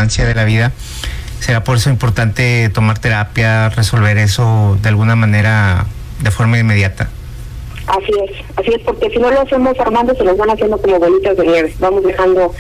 circunstancia de la vida. ¿Será por eso importante tomar terapia, resolver eso de alguna manera de forma inmediata? Así es, porque si no lo hacemos, Armando, se nos van haciendo como bolitas de nieve, vamos dejando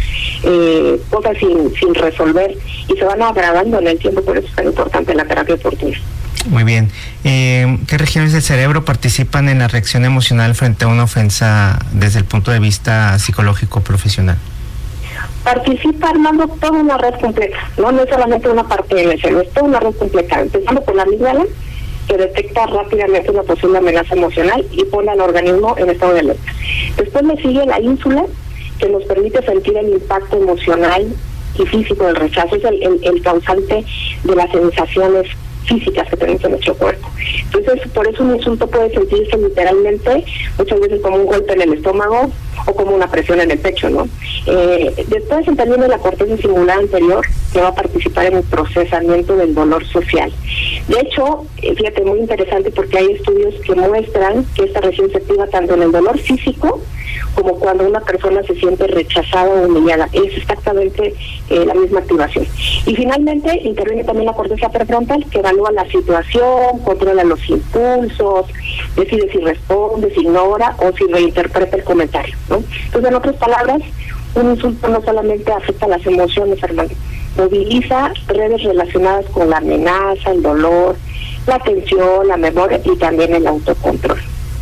cosas sin resolver y se van agravando en el tiempo, por eso es tan importante la terapia oportuna. Muy bien. ¿Qué regiones del cerebro participan en la reacción emocional frente a una ofensa desde el punto de vista psicológico profesional? Participa, Armando, toda una red completa, no es solamente una parte del cerebro, es toda una red completa, empezando por la amígdala, que detecta rápidamente una posible amenaza emocional y pone al organismo en estado de alerta. Después le sigue la ínsula, que nos permite sentir el impacto emocional y físico del rechazo, es el causante de las sensaciones físicas que tenemos en nuestro cuerpo. Entonces, por eso un insulto puede sentirse literalmente, muchas veces como un golpe en el estómago o como una presión en el pecho, ¿no? Después interviene la corteza cingulada anterior, que va a participar en el procesamiento del dolor social. De hecho, fíjate, muy interesante porque hay estudios que muestran que esta región se activa tanto en el dolor físico como cuando una persona se siente rechazada o humillada. Es exactamente la misma activación. Y finalmente interviene también la corteza prefrontal, que evalúa la situación, controla los impulsos, decide si responde, si ignora o si reinterpreta el comentario, ¿no? Entonces, en otras palabras, un insulto no solamente afecta las emociones, Armando, moviliza redes relacionadas con la amenaza, el dolor, la atención, la memoria y también el autocontrol.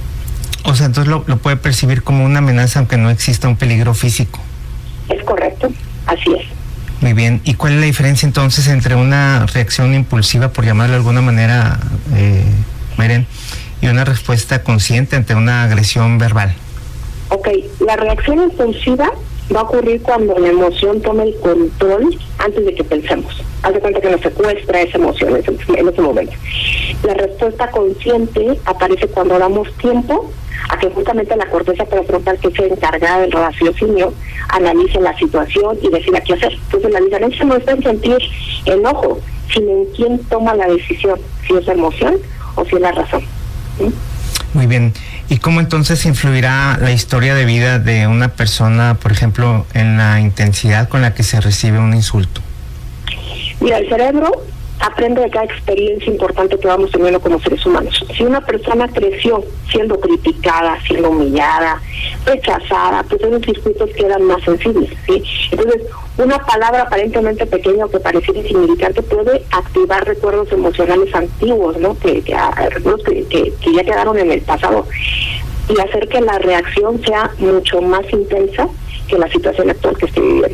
O sea, entonces lo puede percibir como una amenaza aunque no exista un peligro físico. Es correcto, así es. Muy bien. ¿Y cuál es la diferencia entonces entre una reacción impulsiva, por llamarlo de alguna manera, Mayren, y una respuesta consciente ante una agresión verbal? Ok, la reacción impulsiva va a ocurrir cuando la emoción toma el control antes de que pensemos. Haz de cuenta que nos secuestra esa emoción en ese momento. La respuesta consciente aparece cuando damos tiempo a que justamente la corteza prefrontal, que es encargada del raciocinio, analice la situación y decida qué hacer. Entonces la diferencia no está en sentir enojo, sino en quién toma la decisión, si es la emoción o si es la razón. ¿Sí? Muy bien. ¿Y cómo entonces influirá la historia de vida de una persona, por ejemplo, en la intensidad con la que se recibe un insulto? Mira, el cerebro aprende de cada experiencia importante que vamos teniendo como seres humanos. Si una persona creció siendo criticada, siendo humillada, rechazada, pues esos circuitos quedan más sensibles, ¿sí? Entonces, una palabra aparentemente pequeña o que pareciera insignificante puede activar recuerdos emocionales antiguos, ¿no? Recuerdos que ya quedaron en el pasado y hacer que la reacción sea mucho más intensa que la situación actual que estoy viviendo.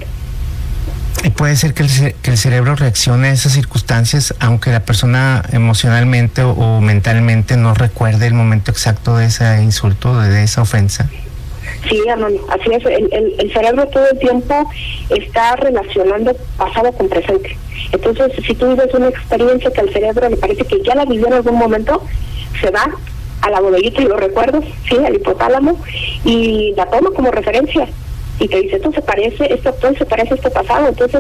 ¿Y puede ser que el cerebro reaccione a esas circunstancias aunque la persona emocionalmente o mentalmente no recuerde el momento exacto de ese insulto, de esa ofensa? Sí, así es. El cerebro todo el tiempo está relacionando pasado con presente. Entonces, si tú vives una experiencia que al cerebro le parece que ya la vivió en algún momento, se va a la bodeguita y los recuerdos, sí, al hipotálamo, y la toma como referencia. Y te dice, esto se parece a este pasado, entonces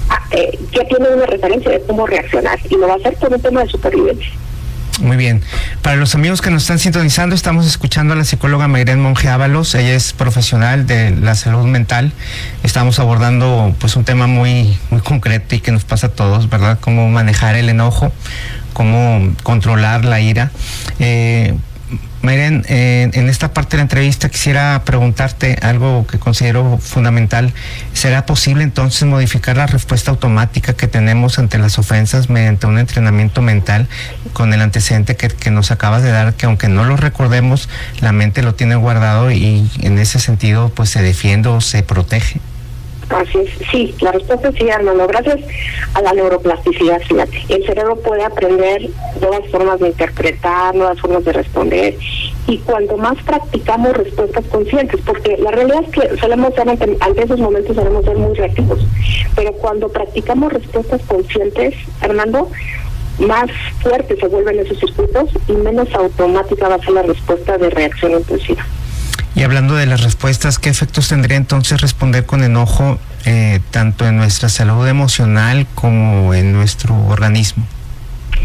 ya tiene una referencia de cómo reaccionar, y lo va a hacer por un tema de supervivencia. Muy bien. Para los amigos que nos están sintonizando, estamos escuchando a la psicóloga Mayren Monge Ábalos. Ella es profesional de la salud mental. Estamos abordando pues un tema muy concreto y que nos pasa a todos, ¿verdad? Cómo manejar el enojo, cómo controlar la ira. Mayren, en esta parte de la entrevista quisiera preguntarte algo que considero fundamental. ¿Será posible entonces modificar la respuesta automática que tenemos ante las ofensas mediante un entrenamiento mental, con el antecedente que nos acabas de dar, que aunque no lo recordemos, la mente lo tiene guardado y en ese sentido pues se defiende o se protege? Así es, sí, la respuesta es sí, Armando. Gracias a la neuroplasticidad, fíjate, el cerebro puede aprender nuevas formas de interpretar, nuevas formas de responder, y cuanto más practicamos respuestas conscientes, porque la realidad es que solemos ser ante esos momentos solemos ser muy reactivos, pero cuando practicamos respuestas conscientes, Armando, más fuertes se vuelven esos circuitos y menos automática va a ser la respuesta de reacción impulsiva. Y hablando de las respuestas, ¿qué efectos tendría entonces responder con enojo tanto en nuestra salud emocional como en nuestro organismo?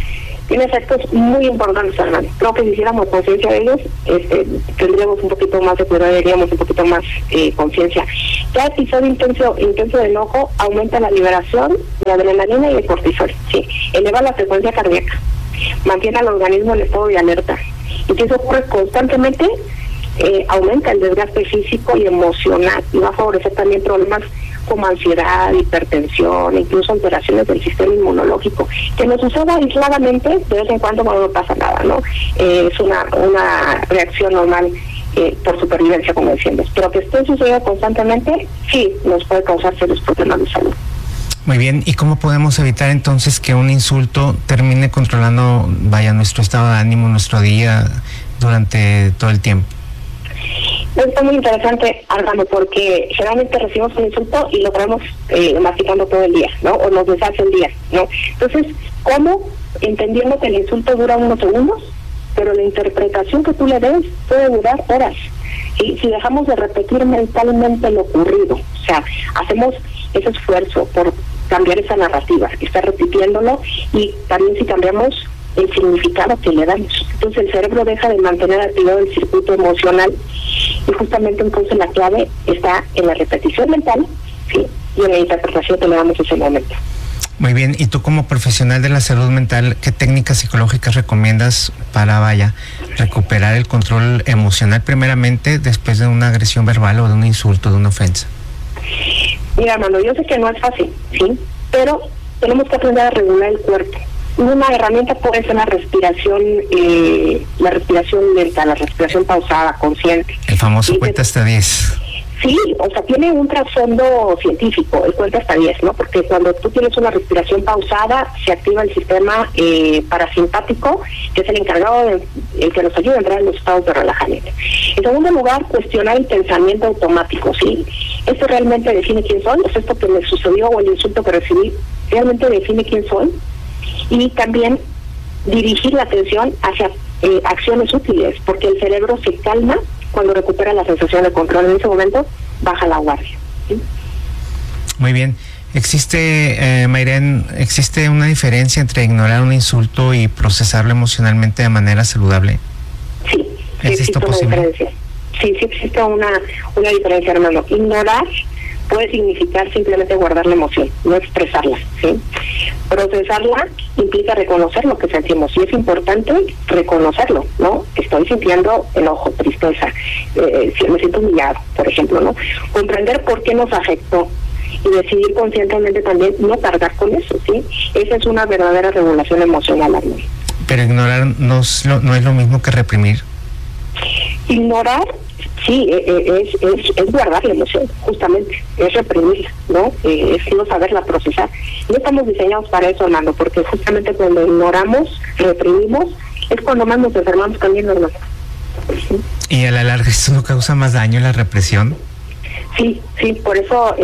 tiene efectos muy importantes, Armando. Creo que si hiciéramos conciencia de ellos, tendríamos un poquito más de cuidado, tendríamos un poquito más conciencia. Cada episodio intenso de enojo aumenta la liberación de adrenalina y de cortisol, sí, eleva la frecuencia cardíaca, mantiene al organismo en estado de alerta, y si eso ocurre constantemente, aumenta el desgaste físico y emocional, y va a favorecer también problemas como ansiedad, hipertensión, incluso alteraciones del sistema inmunológico, que nos suceda aisladamente de vez en cuando no pasa nada, ¿no? Es una reacción normal por supervivencia, como decimos, pero que esté sucediendo constantemente, sí, nos puede causar serios problemas de salud. Muy bien, ¿y cómo podemos evitar entonces que un insulto termine controlando, nuestro estado de ánimo, nuestro día durante todo el tiempo? Está muy interesante, Armando, porque generalmente recibimos un insulto y lo traemos masticando todo el día, ¿no? O nos deshace el día, ¿no? Entonces, ¿cómo? Entendiendo que el insulto dura unos segundos, pero la interpretación que tú le des puede durar horas. Y si dejamos de repetir mentalmente lo ocurrido, o sea, hacemos ese esfuerzo por cambiar esa narrativa, estar repitiéndolo, y también si cambiamos el significado que le damos. Entonces el cerebro deja de mantener activado el circuito emocional, y justamente entonces la clave está en la repetición mental, ¿sí? Y en la interpretación que le damos en ese momento. Muy bien, y tú como profesional de la salud mental, ¿qué técnicas psicológicas recomiendas para, recuperar el control emocional primeramente después de una agresión verbal o de un insulto, de una ofensa? Mira, Armando, yo sé que no es fácil, ¿sí? Pero tenemos que aprender a regular el cuerpo. Una herramienta puede ser la respiración lenta, la respiración pausada, consciente. El famoso cuenta hasta 10. Sí, o sea, tiene un trasfondo científico, el cuenta hasta 10, ¿no? Porque cuando tú tienes una respiración pausada, se activa el sistema parasimpático, que es el encargado el que nos ayuda a entrar en los estados de relajamiento. En segundo lugar, cuestionar el pensamiento automático, ¿sí? ¿Esto realmente define quién soy? ¿Es esto que me sucedió o el insulto que recibí realmente define quién soy? Y también dirigir la atención hacia acciones útiles, porque el cerebro se calma cuando recupera la sensación de control. En ese momento baja la guardia, ¿sí? Muy bien. Mayren, ¿existe una diferencia entre ignorar un insulto y procesarlo emocionalmente de manera saludable? Sí, ¿Es esto posible? Diferencia. Sí existe una diferencia, hermano. Ignorar puede significar simplemente guardar la emoción, no expresarla, ¿sí? Procesarla implica reconocer lo que sentimos, y es importante reconocerlo, ¿no? Estoy sintiendo enojo, tristeza, me siento humillado, por ejemplo, ¿no? Comprender por qué nos afectó y decidir conscientemente también no cargar con eso, ¿sí? Esa es una verdadera regulación emocional, Armando. Pero ignorar no es lo mismo que reprimir. Ignorar, sí, es guardar la emoción, justamente, es reprimirla, ¿no? Es no saberla procesar. No estamos diseñados para eso, Armando, porque justamente cuando ignoramos, reprimimos, es cuando más nos enfermamos también, hermano. ¿Y a la larga esto no causa más daño, la represión? Sí, por eso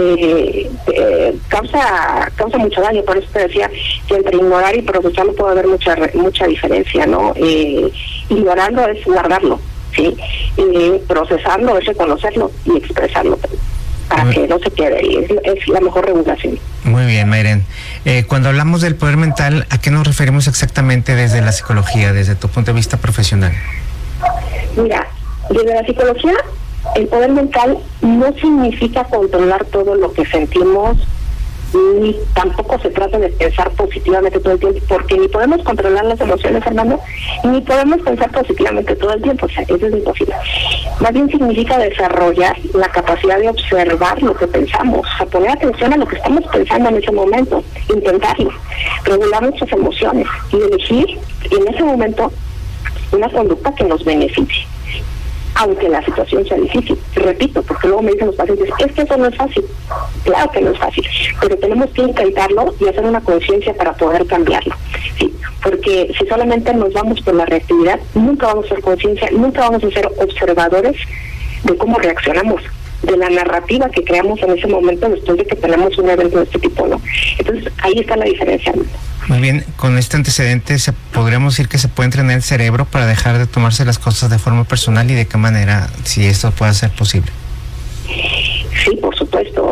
causa mucho daño. Por eso te decía que entre ignorar y procesarlo puede haber mucha diferencia, ¿no? Ignorarlo es guardarlo, ¿sí? Procesarlo es reconocerlo y expresarlo para que no se quede. Es la mejor regulación. Muy bien, Mayren. Cuando hablamos del poder mental, ¿a qué nos referimos exactamente desde la psicología, desde tu punto de vista profesional? Mira, desde la psicología, el poder mental no significa controlar todo lo que sentimos, ni tampoco se trata de pensar positivamente todo el tiempo, porque ni podemos controlar las emociones, Armando, ni podemos pensar positivamente todo el tiempo, o sea, eso es imposible. Más bien significa desarrollar la capacidad de observar lo que pensamos, a poner atención a lo que estamos pensando en ese momento, intentarlo, regular nuestras emociones y elegir en ese momento una conducta que nos beneficie, aunque la situación sea difícil. Repito, porque luego me dicen los pacientes, es que eso no es fácil. Claro que no es fácil, pero tenemos que intentarlo y hacer una conciencia para poder cambiarlo, ¿sí? Porque si solamente nos vamos por la reactividad, nunca vamos a hacer conciencia, nunca vamos a ser observadores de cómo reaccionamos, de la narrativa que creamos en ese momento después de que tenemos un evento de este tipo, ¿no? Entonces, ahí está la diferencia. Muy bien, con este antecedente podríamos decir que se puede entrenar el cerebro para dejar de tomarse las cosas de forma personal, y de qué manera, si esto puede ser posible. Sí, por supuesto.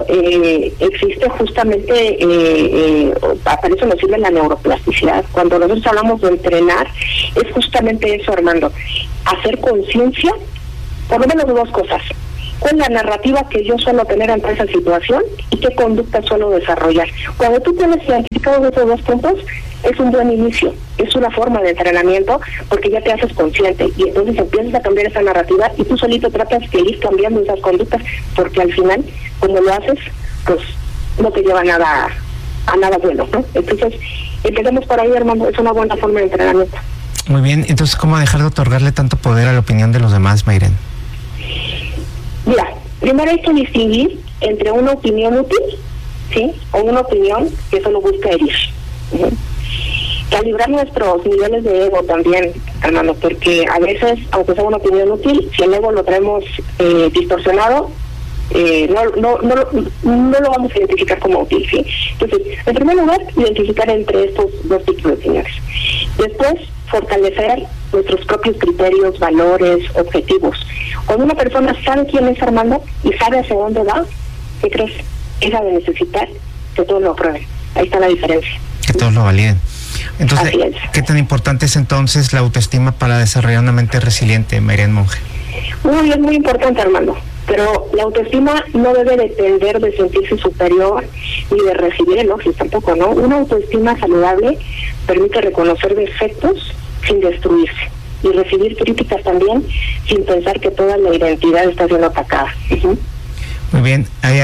existe justamente, para eso nos sirve la neuroplasticidad. Cuando nosotros hablamos de entrenar, es justamente eso, Armando, hacer conciencia, por lo menos de dos cosas. ¿Cuál es la narrativa que yo suelo tener ante esa situación y qué conducta suelo desarrollar? Cuando tú tienes identificados esos dos puntos, es un buen inicio, es una forma de entrenamiento porque ya te haces consciente y entonces empiezas a cambiar esa narrativa y tú solito tratas de ir cambiando esas conductas porque al final, como lo haces, pues no te lleva a nada bueno, ¿no? Entonces, empecemos por ahí, hermano, es una buena forma de entrenamiento. Muy bien, entonces, ¿cómo dejar de otorgarle tanto poder a la opinión de los demás, Mayren? Mira, primero hay que distinguir entre una opinión útil, ¿sí? O una opinión que solo busca herir. Calibrar nuestros niveles de ego también, hermano, porque a veces, aunque sea una opinión útil, si el ego lo traemos distorsionado, no lo vamos a identificar como útil, ¿sí? Entonces, en primer lugar, identificar entre estos dos tipos de opiniones. Después, fortalecer nuestros propios criterios, valores, objetivos. Cuando una persona sabe quién es, Armando, y sabe hacia dónde va, ¿qué crees? Deja de necesitar que todos lo aprueben. Ahí está la diferencia. Que todos lo validen. Entonces, ¿qué tan importante es entonces la autoestima para desarrollar una mente resiliente, Mayren Monge? Es muy importante, Armando. Pero la autoestima no debe depender de sentirse superior ni de recibir elogios tampoco, ¿no? Una autoestima saludable permite reconocer defectos sin destruirse y recibir críticas también sin pensar que toda la identidad está siendo atacada. Muy bien, ¿hay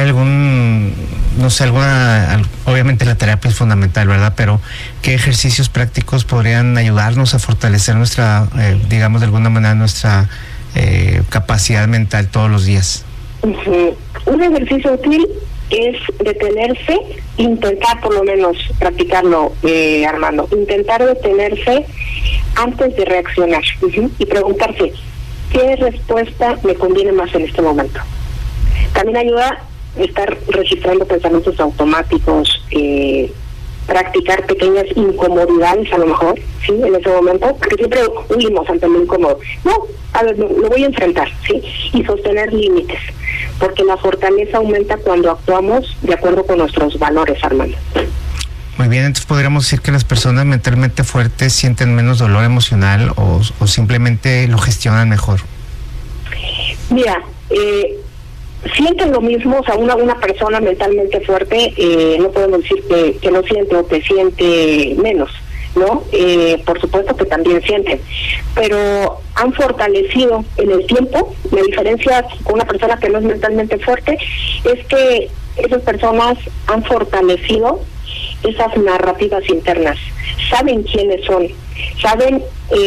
obviamente la terapia es fundamental, ¿verdad? Pero ¿qué ejercicios prácticos podrían ayudarnos a fortalecer nuestra, digamos de alguna manera, nuestra capacidad mental todos los días? Un ejercicio útil es detenerse, intentar por lo menos practicarlo, Armando, intentar detenerse antes de reaccionar y preguntarse qué respuesta me conviene más en este momento. También ayuda estar registrando pensamientos automáticos, practicar pequeñas incomodidades a lo mejor, ¿sí? En ese momento, porque siempre huimos ante lo incómodo. No, a ver, lo voy a enfrentar, ¿sí? Y sostener límites, porque la fortaleza aumenta cuando actuamos de acuerdo con nuestros valores, Armando. Muy bien, entonces podríamos decir que las personas mentalmente fuertes sienten menos dolor emocional o simplemente lo gestionan mejor. Mira, sienten lo mismo, o sea, una persona mentalmente fuerte, no podemos decir que no siente o que siente menos, ¿no? Por supuesto que también sienten, pero han fortalecido en el tiempo. La diferencia con una persona que no es mentalmente fuerte es que esas personas han fortalecido esas narrativas internas, saben quiénes son, saben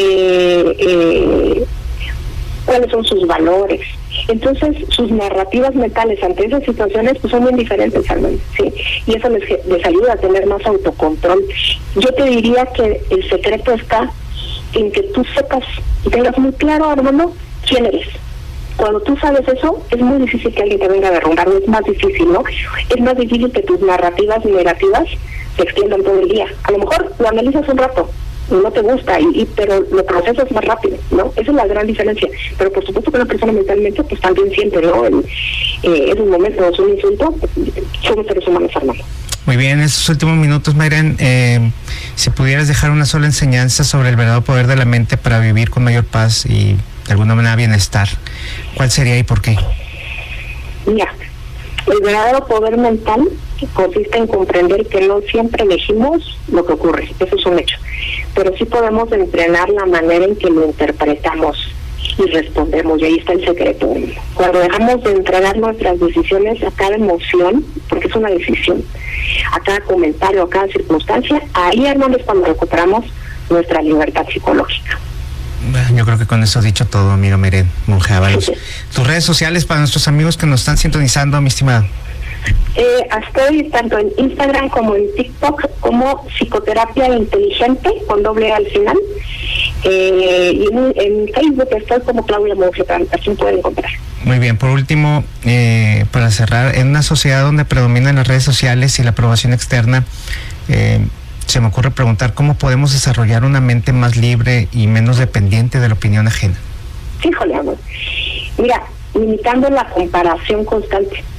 cuáles son sus valores. Entonces, sus narrativas mentales ante esas situaciones pues son bien diferentes, ¿sí? Y eso les ayuda a tener más autocontrol. Yo te diría que el secreto está en que tú sepas y tengas muy claro, hermano, quién eres. Cuando tú sabes eso, es muy difícil que alguien te venga a derrumbar, es más difícil, ¿no? Es más difícil que tus narrativas negativas se extiendan todo el día. A lo mejor lo analizas un rato, no te gusta, pero lo procesas más rápido, ¿no? Esa es la gran diferencia. Pero por supuesto que una persona mentalmente pues también siente, ¿no? En un momento es un insulto, somos seres humanos, hermano. Muy bien, en estos últimos minutos, Mayren, si pudieras dejar una sola enseñanza sobre el verdadero poder de la mente para vivir con mayor paz y de alguna manera bienestar, ¿cuál sería y por qué? Mira, el verdadero poder mental consiste en comprender que no siempre elegimos lo que ocurre, eso es un hecho, pero sí podemos entrenar la manera en que lo interpretamos y respondemos, y ahí está el secreto. Cuando dejamos de entrenar nuestras decisiones a cada emoción, porque es una decisión, a cada comentario, a cada circunstancia, ahí, hermano, es cuando recuperamos nuestra libertad psicológica. Yo creo que con eso has dicho todo, amigo Mayren Monge Ábalos. Tus redes sociales para nuestros amigos que nos están sintonizando, mi estimada. Estoy tanto en Instagram como en TikTok como Psicoterapia Inteligente con doble al final, y en Facebook estoy como Claudia Monge, así me pueden encontrar. Muy bien, por último, para cerrar, en una sociedad donde predominan las redes sociales y la aprobación externa, se me ocurre preguntar cómo podemos desarrollar una mente más libre y menos dependiente de la opinión ajena. Híjole, amor. Mira, limitando la comparación constante.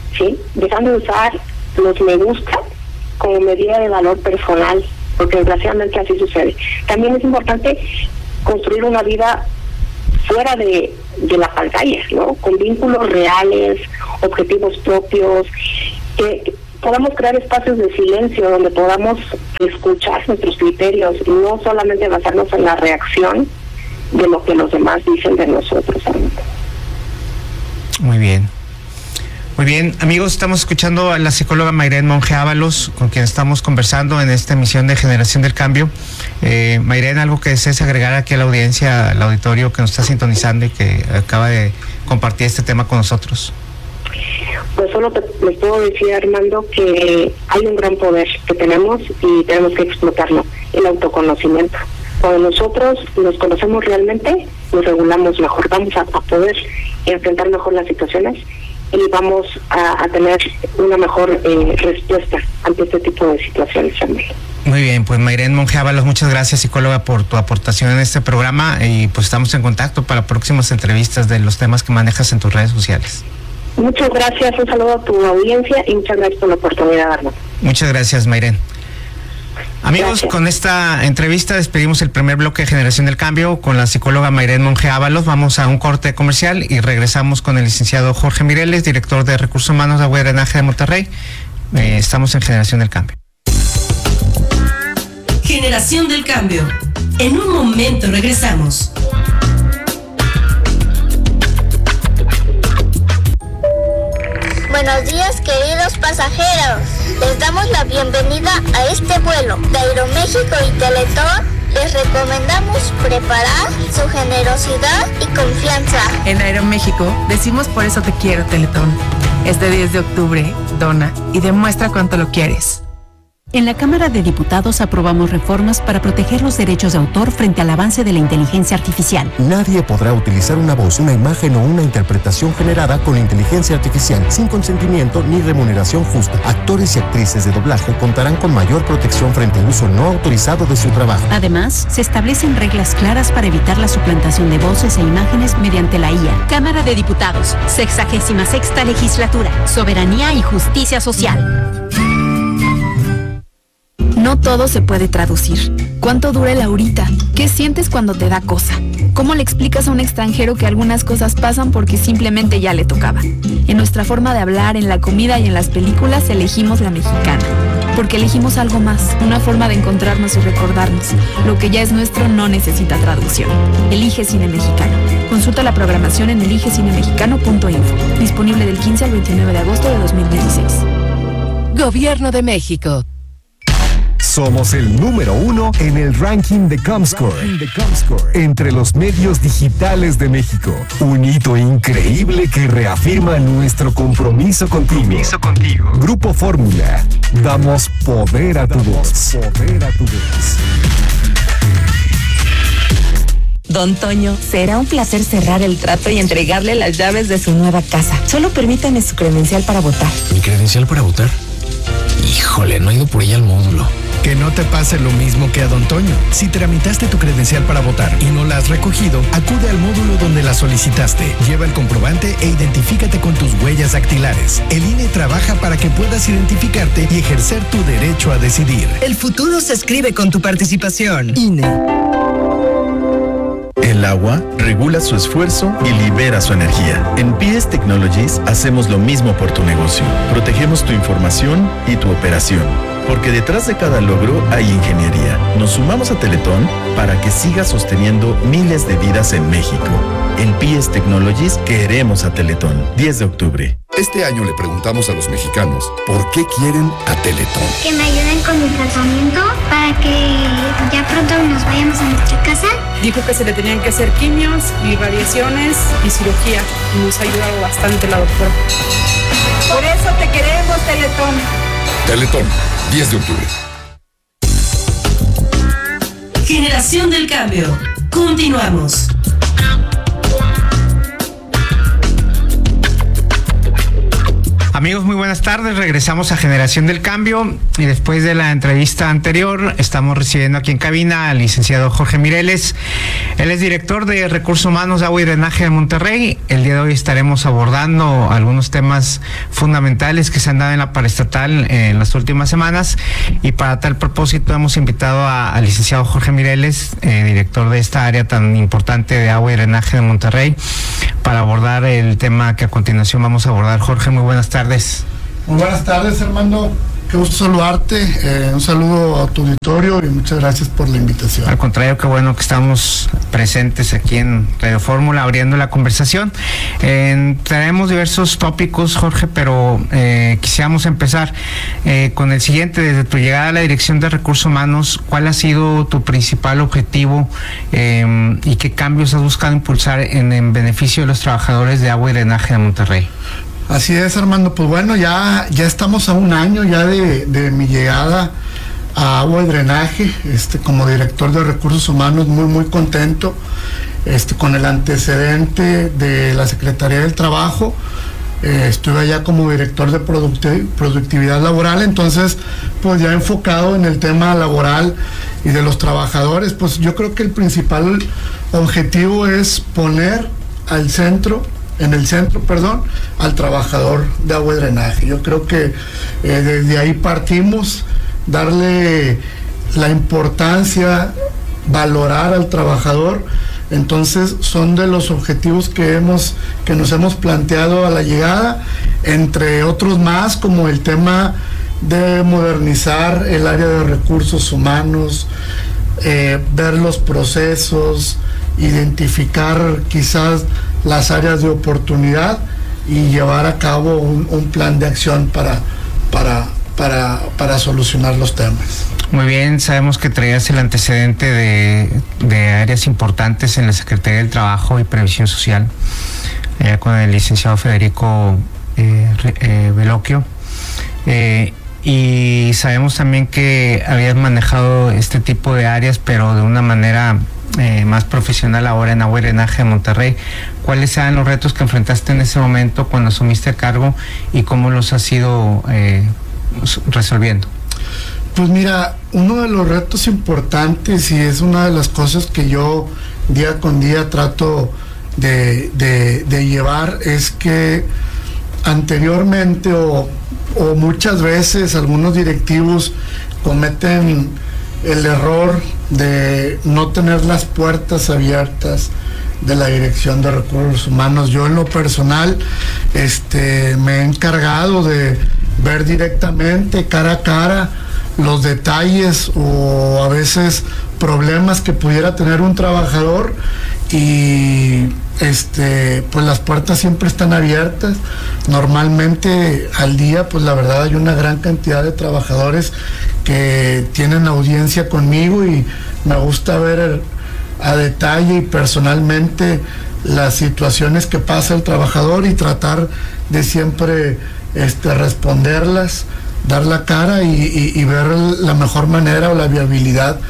¿sí? Dejando de usar los me gusta como medida de valor personal, porque desgraciadamente así sucede. También es importante construir una vida fuera de la pantalla, ¿no? Con vínculos reales, objetivos propios, que podamos crear espacios de silencio donde podamos escuchar nuestros criterios y no solamente basarnos en la reacción de lo que los demás dicen de nosotros. Muy bien. Muy bien, amigos, estamos escuchando a la psicóloga Mayren Monge Ábalos, con quien estamos conversando en esta emisión de Generación del Cambio. Mayren, ¿algo que desees agregar aquí a la audiencia, al auditorio que nos está sintonizando y que acaba de compartir este tema con nosotros? Pues solo les puedo decir, Armando, que hay un gran poder que tenemos y tenemos que explotarlo, el autoconocimiento. Cuando nosotros nos conocemos realmente, nos regulamos mejor, vamos a poder enfrentar mejor las situaciones y vamos a tener una mejor respuesta ante este tipo de situaciones también. Muy bien, pues Mayren Monge Ábalos, muchas gracias, psicóloga, por tu aportación en este programa, y pues estamos en contacto para próximas entrevistas de los temas que manejas en tus redes sociales. Muchas gracias, un saludo a tu audiencia y muchas gracias por la oportunidad, Armando. Muchas gracias, Mayren. Amigos, Gracias. Con esta entrevista despedimos el primer bloque de Generación del Cambio con la psicóloga Mayren Monge Ábalos. Vamos a un corte comercial y regresamos con el licenciado Jorge Mireles, director de Recursos Humanos de Agua y Drenaje de Monterrey. Estamos en Generación del Cambio. Generación del Cambio. En un momento regresamos. Buenos días, queridos pasajeros. Les damos la bienvenida a este vuelo de Aeroméxico y Teletón. Les recomendamos preparar su generosidad y confianza. En Aeroméxico decimos por eso te quiero, Teletón. Este 10 de octubre, dona y demuestra cuánto lo quieres. En la Cámara de Diputados aprobamos reformas para proteger los derechos de autor frente al avance de la inteligencia artificial. Nadie podrá utilizar una voz, una imagen o una interpretación generada con inteligencia artificial sin consentimiento ni remuneración justa. Actores y actrices de doblaje contarán con mayor protección frente al uso no autorizado de su trabajo. Además, se establecen reglas claras para evitar la suplantación de voces e imágenes mediante la IA. Cámara de Diputados, 66ª Legislatura, Soberanía y Justicia Social. No todo se puede traducir. ¿Cuánto dura el ahorita? ¿Qué sientes cuando te da cosa? ¿Cómo le explicas a un extranjero que algunas cosas pasan porque simplemente ya le tocaba? En nuestra forma de hablar, en la comida y en las películas elegimos la mexicana. Porque elegimos algo más, una forma de encontrarnos y recordarnos. Lo que ya es nuestro no necesita traducción. Elige Cine Mexicano. Consulta la programación en eligecinemexicano.info. Disponible del 15 al 29 de agosto de 2016. Gobierno de México. Somos el número 1 en el ranking de Comscore, entre los medios digitales de México. Un hito increíble que reafirma nuestro compromiso contigo. Grupo Fórmula, damos poder a tu voz. Don Toño, será un placer cerrar el trato y entregarle las llaves de su nueva casa. Solo permítame su credencial para votar. ¿Mi credencial para votar? Híjole, no he ido por ella al módulo. Que no te pase lo mismo que a Don Toño. Si tramitaste tu credencial para votar y no la has recogido, acude al módulo donde la solicitaste. Lleva el comprobante e identifícate con tus huellas dactilares. El INE trabaja para que puedas identificarte y ejercer tu derecho a decidir. El futuro se escribe con tu participación. INE. El agua regula su esfuerzo y libera su energía. En PS Technologies hacemos lo mismo por tu negocio. Protegemos tu información y tu operación. Porque detrás de cada logro hay ingeniería. Nos sumamos a Teletón para que siga sosteniendo miles de vidas en México. En PS Technologies queremos a Teletón. 10 de octubre. Este año le preguntamos a los mexicanos por qué quieren a Teletón. Que me ayuden con mi tratamiento para que ya pronto nos vayamos a nuestra casa. Dijo que se le tenían que hacer quimios, irradiaciones y cirugía. Nos ha ayudado bastante la doctora. Por eso te queremos, Teletón. Teletón, 10 de octubre. Generación del Cambio. Continuamos. Amigos, muy buenas tardes. Regresamos a Generación del Cambio y después de la entrevista anterior estamos recibiendo aquí en cabina al licenciado Jorge Mireles. Él es director de Recursos Humanos de Agua y Drenaje de Monterrey. El día de hoy estaremos abordando algunos temas fundamentales que se han dado en la paraestatal en las últimas semanas, y para tal propósito hemos invitado al licenciado Jorge Mireles, director de esta área tan importante de Agua y Drenaje de Monterrey, para abordar el tema que a continuación vamos a abordar. Jorge, muy buenas tardes. Muy buenas tardes, Armando. Qué gusto saludarte. Un saludo a tu auditorio y muchas gracias por la invitación. Al contrario, qué bueno que estamos presentes aquí en Radio Fórmula abriendo la conversación. Traemos diversos tópicos, Jorge, pero quisiéramos empezar con el siguiente. Desde tu llegada a la Dirección de Recursos Humanos, ¿cuál ha sido tu principal objetivo y qué cambios has buscado impulsar en beneficio de los trabajadores de Agua y Drenaje de Monterrey? Así es, Armando. Pues bueno, ya estamos a un año ya de mi llegada a Agua y Drenaje, como director de Recursos Humanos, muy contento, con el antecedente de la Secretaría del Trabajo. Estuve allá como director de productividad laboral, entonces pues ya enfocado en el tema laboral y de los trabajadores. Pues yo creo que el principal objetivo es poner en el centro al trabajador de agua y drenaje. Yo creo que desde ahí partimos, darle la importancia, valorar al trabajador. Entonces son de los objetivos que nos hemos planteado a la llegada, entre otros más, como el tema de modernizar el área de recursos humanos, ver los procesos, identificar quizás las áreas de oportunidad y llevar a cabo un plan de acción para solucionar los temas. Muy bien, sabemos que traías el antecedente de áreas importantes en la Secretaría del Trabajo y Previsión Social, con el licenciado Federico Veloquio, y sabemos también que habías manejado este tipo de áreas, pero de una manera más profesional ahora en Agua y Drenaje de Monterrey. ¿Cuáles eran los retos que enfrentaste en ese momento cuando asumiste el cargo y cómo los has ido resolviendo? Pues mira, uno de los retos importantes, y es una de las cosas que yo día con día trato de llevar, es que anteriormente o muchas veces algunos directivos cometen el error de no tener las puertas abiertas de la Dirección de Recursos Humanos. Yo en lo personal me he encargado de ver directamente, cara a cara, los detalles o a veces problemas que pudiera tener un trabajador, y pues las puertas siempre están abiertas. Normalmente al día, pues la verdad, hay una gran cantidad de trabajadores que tienen audiencia conmigo y me gusta ver a detalle y personalmente las situaciones que pasa el trabajador y tratar de siempre responderlas, dar la cara y ver la mejor manera o la viabilidad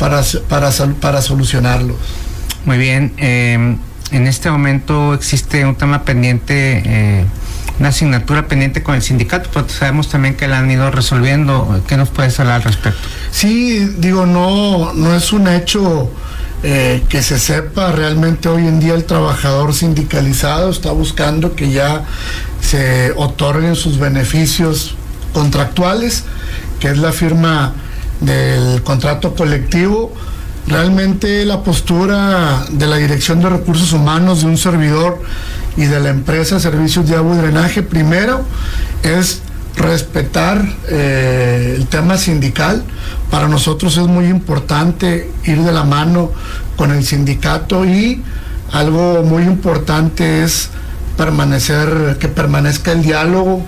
para solucionarlos. Muy bien. En este momento existe un tema pendiente, una asignatura pendiente con el sindicato, pero sabemos también que la han ido resolviendo. ¿Qué nos puedes hablar al respecto? Sí, digo, no es un hecho que se sepa. Realmente hoy en día el trabajador sindicalizado está buscando que ya se otorguen sus beneficios contractuales, que es la firma del contrato colectivo. Realmente la postura de la Dirección de Recursos Humanos, de un servidor y de la empresa Servicios de Agua y Drenaje, primero es respetar el tema sindical. Para nosotros es muy importante ir de la mano con el sindicato, y algo muy importante es que permanezca el diálogo,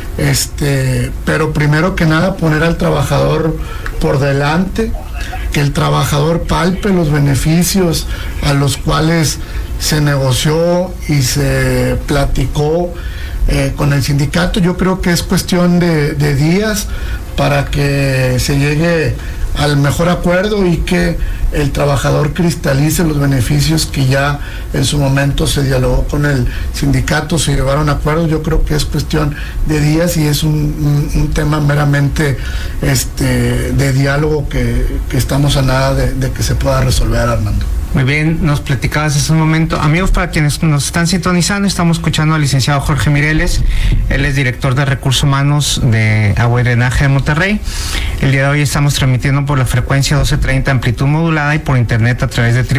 pero primero que nada poner al trabajador por delante, que el trabajador palpe los beneficios a los cuales se negoció y se platicó con el sindicato. Yo creo que es cuestión de días para que se llegue al mejor acuerdo y que el trabajador cristalice los beneficios que ya en su momento se dialogó con el sindicato, se llevaron a acuerdos. Yo creo que es cuestión de días y es un tema meramente de diálogo que estamos a nada de que se pueda resolver, Armando. Muy bien, nos platicabas hace un momento. Amigos, para quienes nos están sintonizando, estamos escuchando al licenciado Jorge Mireles. Él es director de Recursos Humanos de Agua y Drenaje de Monterrey. El día de hoy estamos transmitiendo por la frecuencia 1230 amplitud modulada y por internet a través de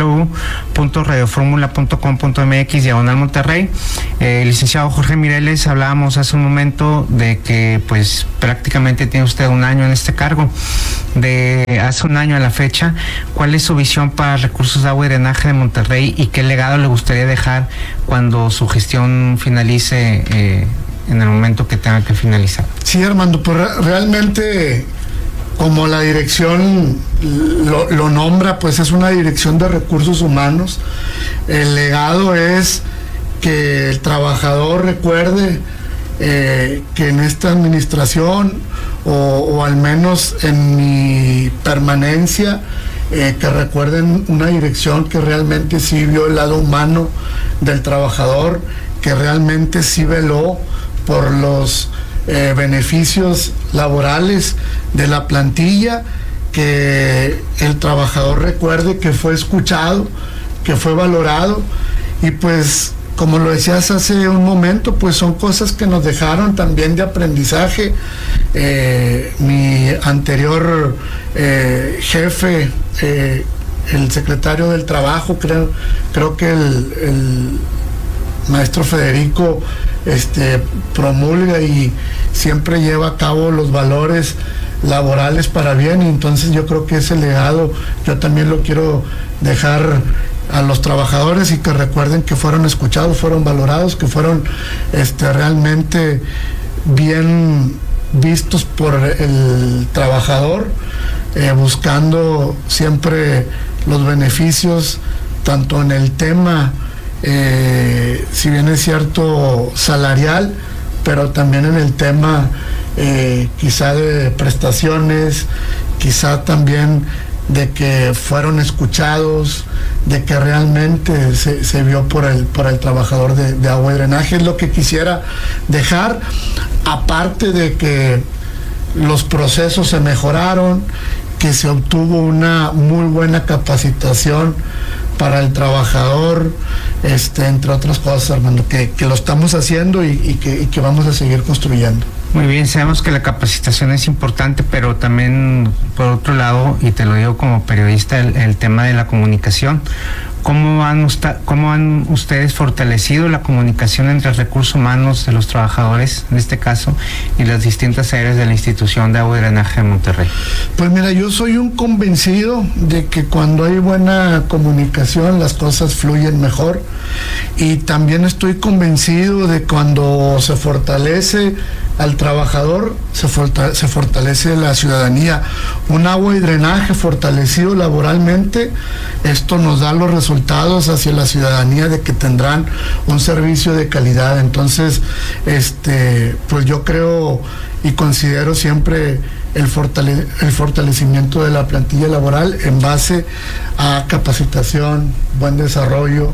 www.radioformula.com.mx/Monterrey. Licenciado Jorge Mireles, hablábamos hace un momento de que pues prácticamente tiene usted un año en este cargo. De hace un año a la fecha, ¿cuál es su visión para Recursos de Agua y Drenaje de Monterrey y qué legado le gustaría dejar cuando su gestión finalice en el momento que tenga que finalizar? Sí, Armando, pues realmente, como la dirección lo nombra, pues es una dirección de recursos humanos. El legado es que el trabajador recuerde que en esta administración o al menos en mi permanencia, que recuerden una dirección que realmente sí vio el lado humano del trabajador, que realmente sí veló por los beneficios laborales de la plantilla, que el trabajador recuerde que fue escuchado, que fue valorado. Y pues, como lo decías hace un momento, pues son cosas que nos dejaron también de aprendizaje. Mi anterior jefe, el secretario del Trabajo, creo que el maestro Federico promulga y siempre lleva a cabo los valores laborales para bien, y entonces yo creo que ese legado yo también lo quiero dejar a los trabajadores, y que recuerden que fueron escuchados, fueron valorados, que fueron realmente bien vistos por el trabajador, buscando siempre los beneficios, tanto en el tema, si bien es cierto, salarial, pero también en el tema quizá de prestaciones, quizá también de que fueron escuchados, de que realmente se vio por el trabajador de agua y drenaje. Es lo que quisiera dejar, aparte de que los procesos se mejoraron, que se obtuvo una muy buena capacitación para el trabajador, entre otras cosas, Armando, que lo estamos haciendo y que vamos a seguir construyendo. Muy bien, sabemos que la capacitación es importante, pero también, por otro lado, y te lo digo como periodista, el tema de la comunicación. ¿Cómo han ustedes fortalecido la comunicación entre recursos humanos de los trabajadores, en este caso, y las distintas áreas de la institución de agua y drenaje de Monterrey? Pues mira, yo soy un convencido de que cuando hay buena comunicación las cosas fluyen mejor, y también estoy convencido de cuando se fortalece al trabajador, se fortalece la ciudadanía. Un agua y drenaje fortalecido laboralmente, esto nos da los resultados hacia la ciudadanía de que tendrán un servicio de calidad. Entonces, pues yo creo y considero siempre el fortalecimiento de la plantilla laboral en base a capacitación, buen desarrollo,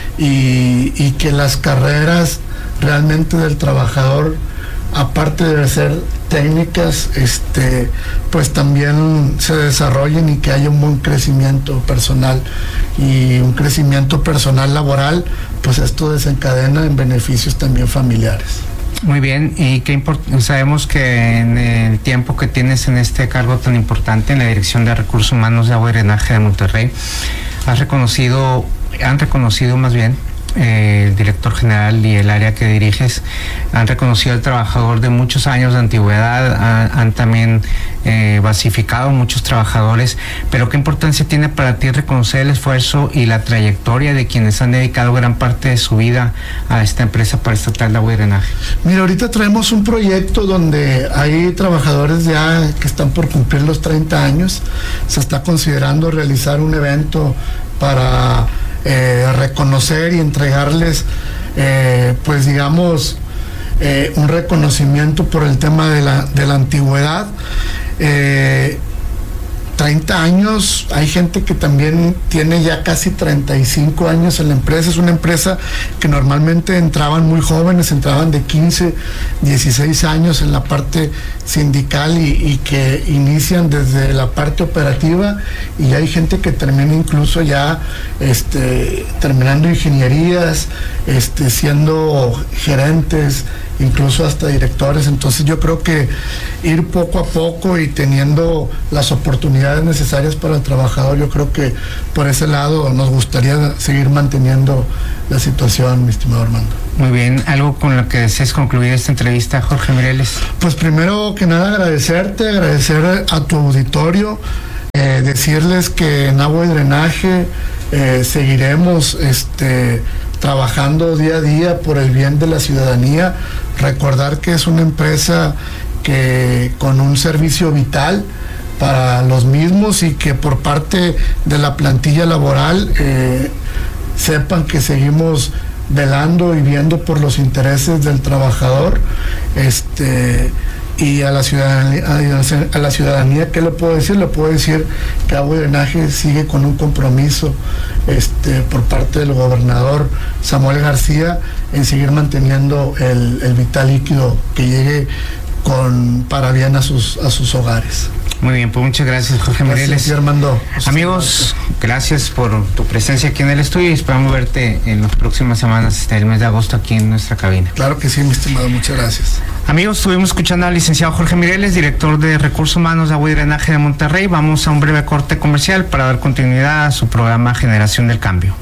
y que las carreras realmente del trabajador, aparte de ser técnicas, pues también se desarrollen y que haya un buen crecimiento personal y un crecimiento personal laboral, pues esto desencadena en beneficios también familiares. Muy bien, y sabemos que en el tiempo que tienes en este cargo tan importante en la Dirección de Recursos Humanos de Agua y Drenaje de Monterrey, han reconocido más bien, el director general y el área que diriges han reconocido al trabajador de muchos años de antigüedad, han también basificado muchos trabajadores, pero ¿qué importancia tiene para ti reconocer el esfuerzo y la trayectoria de quienes han dedicado gran parte de su vida a esta empresa paraestatal de agua y drenaje? Mira, ahorita traemos un proyecto donde hay trabajadores ya que están por cumplir los 30 años, se está considerando realizar un evento para reconocer y entregarles, pues digamos, un reconocimiento por el tema de la antigüedad. 30 años, hay gente que también tiene ya casi 35 años en la empresa. Es una empresa que normalmente entraban muy jóvenes, entraban de 15, 16 años en la parte sindical y que inician desde la parte operativa, y hay gente que termina incluso ya terminando ingenierías, siendo gerentes, incluso hasta directores. Entonces yo creo que ir poco a poco y teniendo las oportunidades necesarias para el trabajador, yo creo que por ese lado nos gustaría seguir manteniendo la situación, mi estimado Armando. Muy bien, ¿algo con lo que desees concluir esta entrevista, Jorge Mireles? Pues primero que nada agradecer a tu auditorio, decirles que en Agua y Drenaje seguiremos trabajando día a día por el bien de la ciudadanía. Recordar que es una empresa que con un servicio vital para los mismos, y que por parte de la plantilla laboral sepan que seguimos velando y viendo por los intereses del trabajador. Y a la ciudadanía, ¿qué le puedo decir? Le puedo decir que Agua y Drenaje sigue con un compromiso por parte del gobernador Samuel García en seguir manteniendo el vital líquido que llegue para bien a sus hogares. Muy bien, pues muchas gracias, Jorge Mireles. Gracias, Armando. Amigos, gracias por tu presencia aquí en el estudio y esperamos verte en las próximas semanas, hasta el mes de agosto, aquí en nuestra cabina. Claro que sí, mi estimado, muchas gracias. Amigos, estuvimos escuchando al licenciado Jorge Mireles, director de Recursos Humanos de Agua y Drenaje de Monterrey. Vamos a un breve corte comercial para dar continuidad a su programa Generación del Cambio.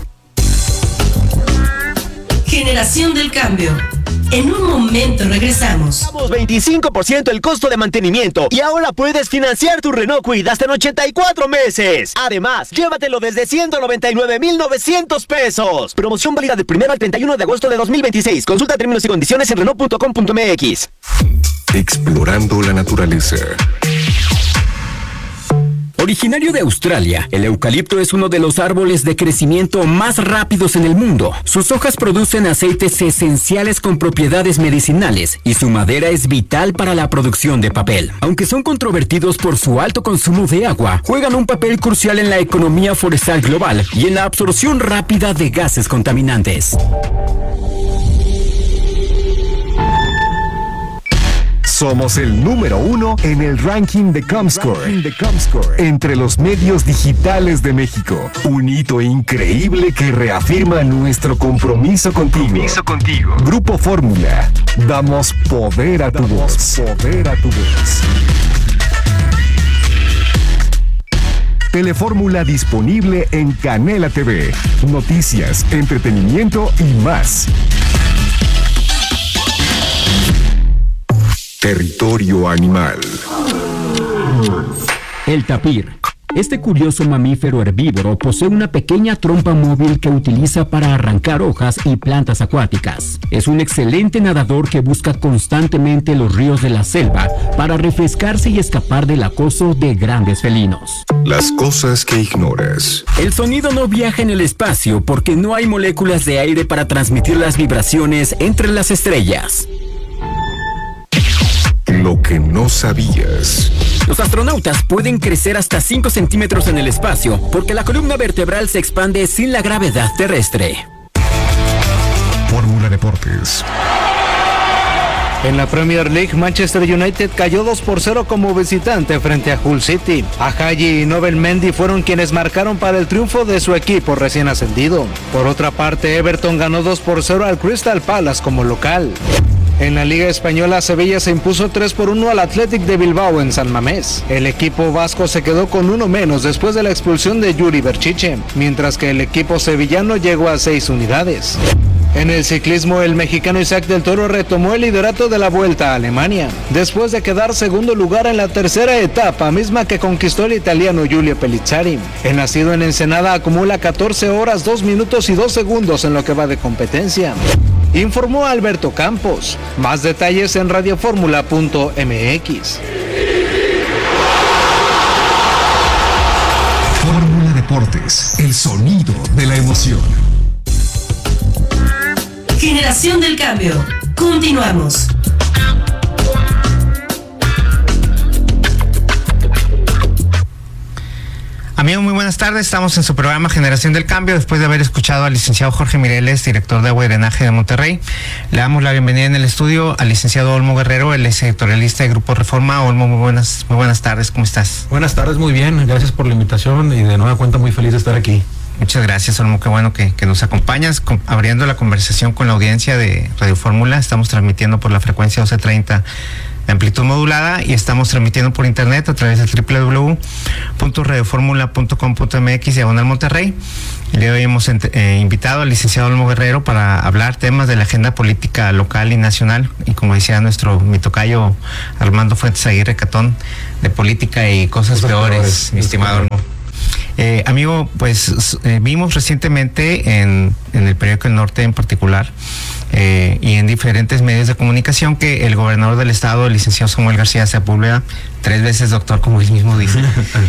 Generación del Cambio. En un momento regresamos. Damos 25% el costo de mantenimiento y ahora puedes financiar tu Renault Kwid hasta en 84 meses. Además, llévatelo desde 199,900 pesos. Promoción válida del 1 al 31 de agosto de 2026. Consulta términos y condiciones en Renault.com.mx. Explorando la naturaleza. Originario de Australia, el eucalipto es uno de los árboles de crecimiento más rápidos en el mundo. Sus hojas producen aceites esenciales con propiedades medicinales y su madera es vital para la producción de papel. Aunque son controvertidos por su alto consumo de agua, juegan un papel crucial en la economía forestal global y en la absorción rápida de gases contaminantes. Somos el número 1 en el ranking de Comscore entre los medios digitales de México. Un hito increíble que reafirma nuestro compromiso contigo. Grupo Fórmula. Damos poder a tu voz. Telefórmula disponible en Canela TV. Noticias, entretenimiento y más. Territorio animal. El tapir. Este curioso mamífero herbívoro posee una pequeña trompa móvil que utiliza para arrancar hojas y plantas acuáticas. Es un excelente nadador que busca constantemente los ríos de la selva para refrescarse y escapar del acoso de grandes felinos. Las cosas que ignoras. El sonido no viaja en el espacio porque no hay moléculas de aire para transmitir las vibraciones entre las estrellas. Lo que no sabías. Los astronautas pueden crecer hasta 5 centímetros en el espacio porque la columna vertebral se expande sin la gravedad terrestre. Fórmula Deportes. En la Premier League, Manchester United cayó 2-0 como visitante frente a Hull City. Ajayi y Nobel Mendy fueron quienes marcaron para el triunfo de su equipo recién ascendido. Por otra parte, Everton ganó 2-0 al Crystal Palace como local. En la Liga Española, Sevilla se impuso 3-1 al Athletic de Bilbao en San Mamés. El equipo vasco se quedó con uno menos después de la expulsión de Yuri Berchiche, mientras que el equipo sevillano llegó a 6 unidades. En el ciclismo, el mexicano Isaac del Toro retomó el liderato de la Vuelta a Alemania, después de quedar segundo lugar en la tercera etapa, misma que conquistó el italiano Giulio Pellizzari. El nacido en Ensenada acumula 14 horas, 2 minutos y 2 segundos en lo que va de competencia. Informó Alberto Campos. Más detalles en radioformula.mx. Fórmula Deportes, el sonido de la emoción. Generación del Cambio. Continuamos. Amigos, muy buenas tardes. Estamos en su programa Generación del Cambio. Después de haber escuchado al licenciado Jorge Mireles, director de Agua y Drenaje de Monterrey, le damos la bienvenida en el estudio al licenciado Olmo Guerrero, el editorialista de Grupo Reforma. Olmo, muy buenas tardes. ¿Cómo estás? Buenas tardes, muy bien. Gracias por la invitación y de nueva cuenta muy feliz de estar aquí. Muchas gracias, Olmo. Qué bueno que nos acompañas. Abriendo la conversación con la audiencia de Radio Fórmula, estamos transmitiendo por la frecuencia 1230 de amplitud modulada y estamos transmitiendo por internet a través del www.radioformula.com.mx/Monterrey. El día de hoy hemos invitado al licenciado Olmo Guerrero para hablar temas de la agenda política local y nacional, y como decía nuestro mi tocayo Armando Fuentes Aguirre Catón, de política y cosas peores, mi estimado Olmo. Amigo, pues vimos recientemente en el periódico El Norte en particular y en diferentes medios de comunicación que el gobernador del estado, el licenciado Samuel García Sepúlveda, 3 veces doctor, como él mismo dice,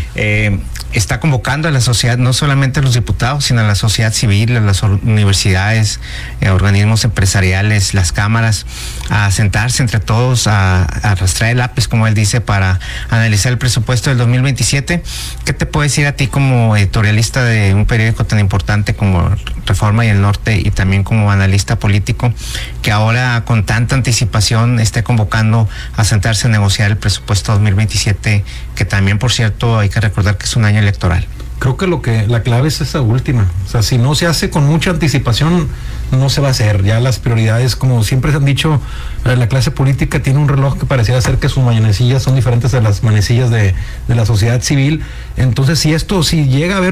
está convocando a la sociedad, no solamente a los diputados, sino a la sociedad civil, a las universidades, organismos empresariales, las cámaras, a sentarse entre todos, a arrastrar el lápiz, como él dice, para analizar el presupuesto del 2027. ¿Qué te puedo decir a ti como editorialista de un periódico tan importante como Reforma y El Norte, y también como analista político, que ahora con tanta anticipación esté convocando a sentarse a negociar el presupuesto 2027, que también, por cierto, hay que recordar que es un año electoral? Creo que la clave es esa última. O sea, si no se hace con mucha anticipación, no se va a hacer. Ya las prioridades, como siempre se han dicho, la clase política tiene un reloj que pareciera ser que sus manecillas son diferentes de las manecillas de la sociedad civil. Entonces, si llega a haber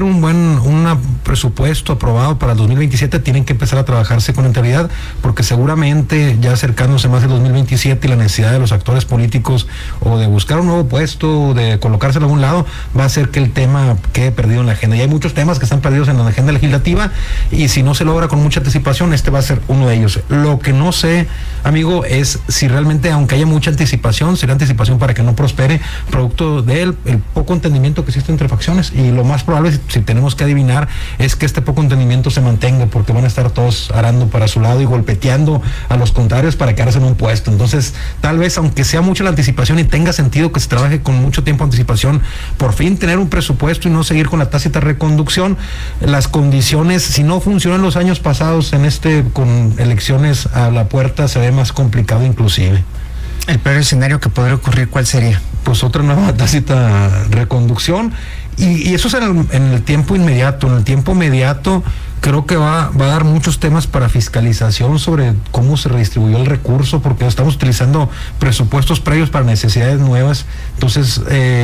un presupuesto aprobado para el 2027, tienen que empezar a trabajarse con entereza, porque seguramente ya acercándose más el 2027 y la necesidad de los actores políticos o de buscar un nuevo puesto o de colocarse en algún lado, va a hacer que el tema quede perdido en la agenda. Y hay muchos temas que están perdidos en la agenda legislativa, y si no se logra con mucha anticipación, este va a ser uno de ellos. Lo que no sé, amigo, es si realmente, aunque haya mucha anticipación, será anticipación para que no prospere, producto del poco entendimiento que existe entre facciones. Y lo más probable, si tenemos que adivinar, es que este poco entendimiento se mantenga, porque van a estar todos arando para su lado y golpeteando a los contrarios para quedarse en un puesto. Entonces, tal vez, aunque sea mucha la anticipación y tenga sentido que se trabaje con mucho tiempo de anticipación, por fin tener un presupuesto y no seguir con la tácita reconducción. Las condiciones, si no funcionan los años pasados, con elecciones a la puerta, se ve más complicado inclusive. ¿El peor escenario que podría ocurrir cuál sería? Pues otra nueva tácita reconducción, y eso es en el tiempo inmediato. En el tiempo inmediato creo que va a dar muchos temas para fiscalización sobre cómo se redistribuyó el recurso, porque estamos utilizando presupuestos previos para necesidades nuevas. Entonces,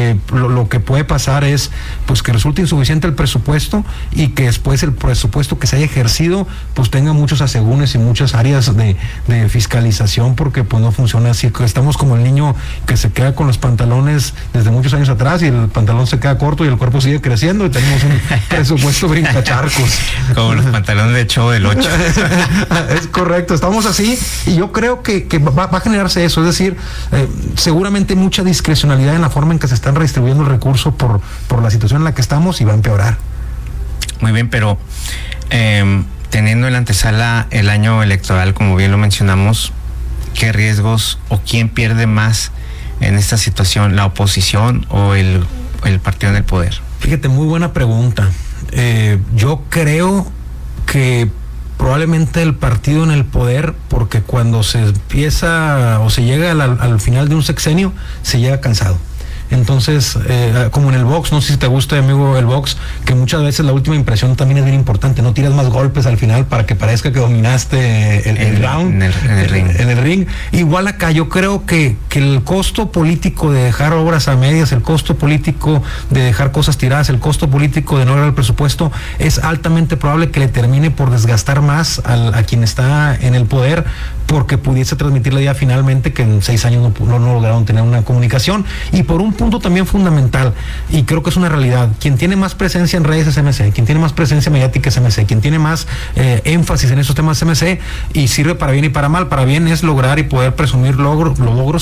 lo que puede pasar es pues que resulte insuficiente el presupuesto, y que después el presupuesto que se haya ejercido pues tenga muchos asegúnes y muchas áreas de fiscalización, porque pues no funciona así. Estamos como el niño que se queda con los pantalones desde muchos años atrás, y el pantalón se queda corto y el cuerpo sigue creciendo, y tenemos un presupuesto brincacharcos. Como los pantalones de Chavo del 8. Es correcto, estamos así, y yo creo que va a generarse eso. Es decir, seguramente mucha discrecionalidad en la forma en que se están redistribuyendo el recurso por la situación en la que estamos, y va a empeorar. Muy bien, pero teniendo en la antesala el año electoral, como bien lo mencionamos, ¿qué riesgos o quién pierde más en esta situación, la oposición o el partido en el poder? Fíjate, muy buena pregunta. Yo creo que probablemente el partido en el poder, porque cuando se empieza o se llega al final de un sexenio, se llega cansado. Entonces, como en el box, no sé si te gusta, amigo, el box, que muchas veces la última impresión también es bien importante. No tiras más golpes al final para que parezca que dominaste el round en el ring. Igual acá, yo creo que el costo político de dejar obras a medias, el costo político de dejar cosas tiradas, el costo político de no lograr el presupuesto, es altamente probable que le termine por desgastar más a quien está en el poder, porque pudiese transmitir la idea finalmente que en 6 años no lograron tener una comunicación. Y por un punto también fundamental, y creo que es una realidad, quien tiene más presencia en redes es MC, quien tiene más presencia mediática es MC, quien tiene más énfasis en esos temas es MC, y sirve para bien y para mal. Para bien es lograr y poder presumir logros,